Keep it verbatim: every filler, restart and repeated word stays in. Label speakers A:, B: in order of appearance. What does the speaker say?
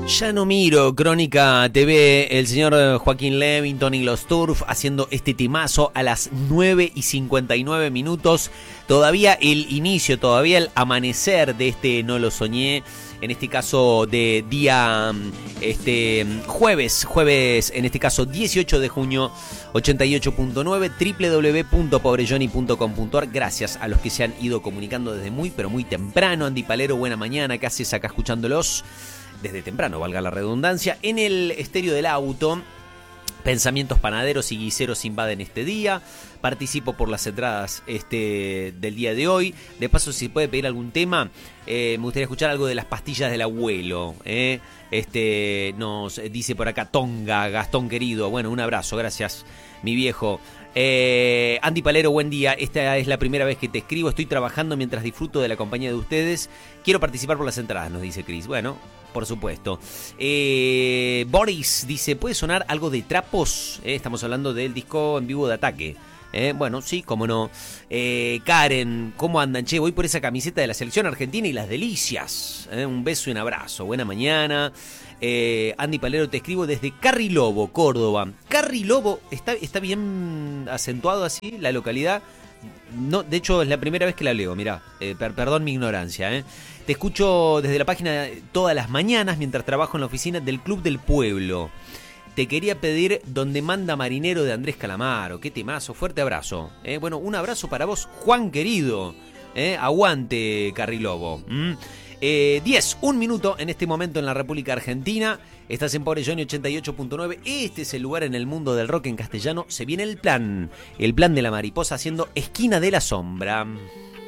A: Ya no miro Crónica T V, el señor Joaquín Levington y los Turf haciendo este temazo a las nueve y cincuenta y nueve minutos. Todavía el inicio, todavía el amanecer de este No Lo Soñé. En este caso de día este jueves, jueves en este caso dieciocho de junio, ochenta y ocho punto nueve, doble u doble u doble u punto pobrejoni punto com punto ar. Gracias a los que se han ido comunicando desde muy pero muy temprano. Andy Palero, buena mañana, ¿qué haces acá escuchándolos? Desde temprano, valga la redundancia. En el estéreo del auto, pensamientos panaderos y guiseros invaden este día. Participo por las entradas este, del día de hoy. De paso, si puede pedir algún tema, eh, me gustaría escuchar algo de las pastillas del abuelo. Eh. Este, nos dice por acá Tonga, Gastón querido. Bueno, un abrazo, gracias, mi viejo. Eh, Andy Palero, buen día. Esta es la primera vez que te escribo. Estoy trabajando mientras disfruto de la compañía de ustedes. Quiero participar por las entradas, nos dice Cris. Bueno, por supuesto. Eh, Boris dice, ¿puede sonar algo de Trapos? Eh, estamos hablando del disco en vivo de Ataque. Eh, bueno, sí, cómo no. Eh, Karen, ¿cómo andan? Che, voy por esa camiseta de la selección argentina y las delicias. Eh, un beso y un abrazo. Buena mañana. Eh, Andy Palero, te escribo desde Carrilobo, Córdoba. Carrilobo, ¿está, está bien acentuado así la localidad? No, de hecho es la primera vez que la leo, mirá, eh, per, perdón mi ignorancia. Eh. Te escucho desde la página todas las mañanas mientras trabajo en la oficina del Club del Pueblo. Te quería pedir Donde Manda Marinero de Andrés Calamaro. Qué temazo, fuerte abrazo. Eh, bueno, un abrazo para vos, Juan querido. Eh, aguante, Carrilobo. ¿Mm? Eh, diez, un minuto en este momento en la República Argentina. Estás en Pobrejoni ochenta y ocho punto nueve. Este es el lugar en el mundo del rock en castellano. Se viene el plan. El plan de la mariposa haciendo Esquina de la Sombra.